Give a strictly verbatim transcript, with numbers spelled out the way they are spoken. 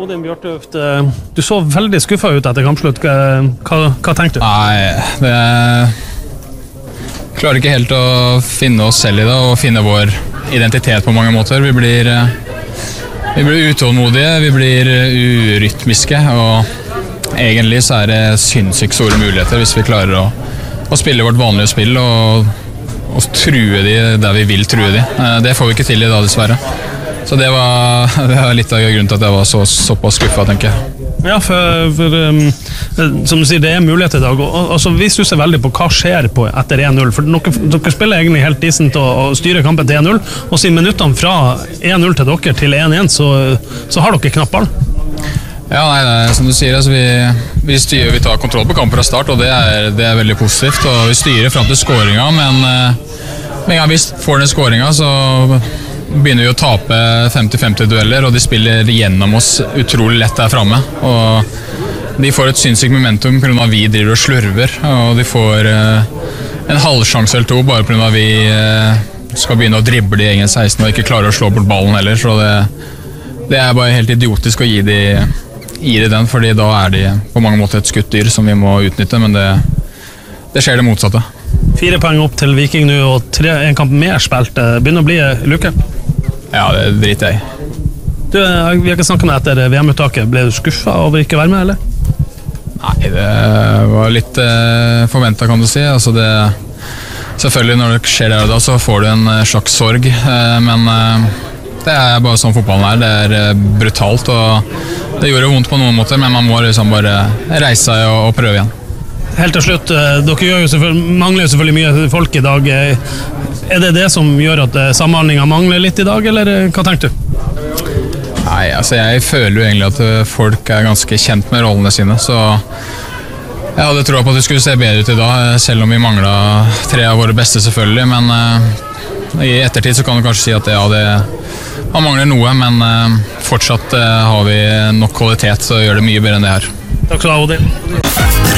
Odin Bjørtuft, du så veldig skuffet ut etter kampslutt. Hva, hva tenkte du? Nei, det klarer ikke helt å finne oss selv i det, og finne vår identitet på mange måter. Vi blir, vi blir utålmodige, vi blir urytmiske, og egentlig så er det sinnssykt store muligheter hvis vi klarer å, å spille vårt vanlige spill, og, og true de der vi vil true de. Det får vi ikke til i dag, dessverre. Så det var, det var litt av grunnen til at jeg var så, såpass skuffet, tenker jeg. Ja, for, for um, som du sier, det er mulighet i dag. Og, altså, vi stusser veldig på hva skjer på etter en null. For dere, dere spiller egentlig helt decent og, og styrer kampen til en null. Og siden minuttene fra en null til dere til en en, så, så har dere knapp ball. Ja, nei, det er som du sier, altså, vi, vi, styrer, vi tar kontroll på kampen fra start, og det er, det er veldig positivt. Og vi styrer frem til skåringen, men med en gang vi får den skåringen, så begynner vi å tape femti femti dueller, og de spiller gjennom oss utrolig lett der fremme. Og de får et sinnssykt momentum på grunn av at vi driver og slurver, og de får eh, en halvsjanse eller to bare på grunn av at vi eh, skal begynne å drible i egen seksten og ikke klarer å slå bort ballen heller. Så det, det er bare helt idiotisk å gi de, gi de den, fordi da er de på mange måter et skuttdyr som vi må utnytte, men det, det skjer det motsatte. Fire poeng opp til Viking nå, og tre, en kamp mer spilt. Begynner å bli lukke. Ja, det driter jeg i. Du, vi har ikke snakket med etter V M-uttaket. Ble du skuffet over ikke å være med, eller? Nei, det var litt eh, forventet, kan du si. Altså det, selvfølgelig, når det skjer det da, så får du en slags sorg. Eh, men eh, det er bare sånn fotballen er. Det er eh, brutalt, og det gjorde vondt på noen måter, men man må liksom bare reise seg og, og prøve igjen. Helt til slutt, dere gjør jo selvfølgelig, mangler jo selvfølgelig mye folk i dag. Er det det som gjør at samhandlingen mangler litt i dag, eller hva tenker du? Nei, altså jeg føler jo egentlig at folk er ganske kjent med rollene sine, så jeg hadde trodd på at det skulle se bedre ut i dag, selv om vi manglet tre av våre beste selvfølgelig, men uh, i ettertid så kan du kanskje si at ja, det, man mangler noe, men uh, fortsatt uh, har vi nok kvalitet, så gjør det mye bedre enn det her. Takk skal du ha, Odin.